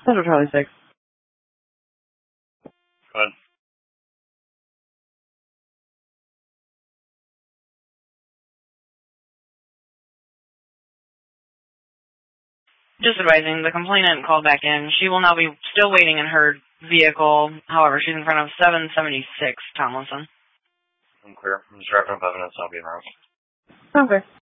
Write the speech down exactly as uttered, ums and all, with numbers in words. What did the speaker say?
Central Charlie six. Go ahead. Just advising, the complainant called back in. She will now be still waiting in her vehicle. However, she's in front of seven seventy-six Tomlinson. I'm clear. I'm just driving in five minutes. I'll be in route. Okay.